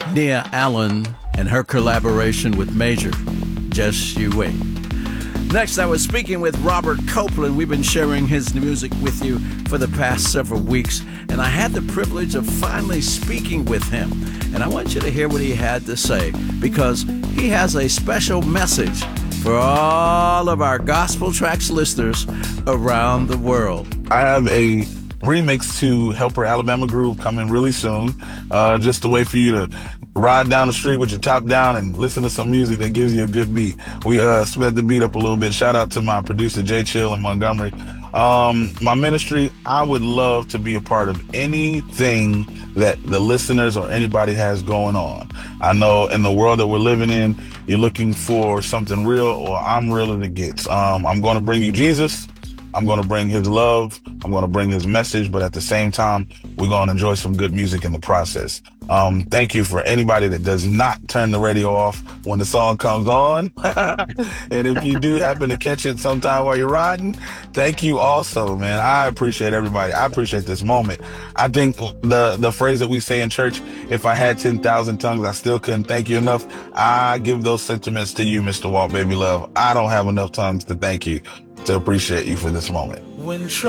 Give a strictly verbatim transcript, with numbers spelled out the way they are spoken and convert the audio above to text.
Nia Allen and her collaboration with Major, Just You Wait. Next, I was speaking with Robert Copeland. We've been sharing his music with you for the past several weeks, and I had the privilege of finally speaking with him. And I want you to hear what he had to say, because he has a special message for all of our Gospel Tracks listeners around the world. I have a remix to Helper Alabama Groove coming really soon. Uh, just a way for you to ride down the street with your top down and listen to some music that gives you a good beat. We uh, sped the beat up a little bit. Shout out to my producer, Jay Chill in Montgomery. Um, my ministry, I would love to be a part of anything that the listeners or anybody has going on. I know in the world that we're living in, you're looking for something real, or I'm real as it gets. Um, I'm going to bring you Jesus. I'm going to bring his love. I'm going to bring his message, but at the same time, we're going to enjoy some good music in the process. Um, thank you for anybody that does not turn the radio off when the song comes on. And if you do happen to catch it sometime while you're riding, thank you also, man. I appreciate everybody. I appreciate this moment. I think the, the phrase that we say in church, if I had ten thousand tongues, I still couldn't thank you enough. I give those sentiments to you, Mister Walt Baby Love. I don't have enough tongues to thank you, to appreciate you for this moment. When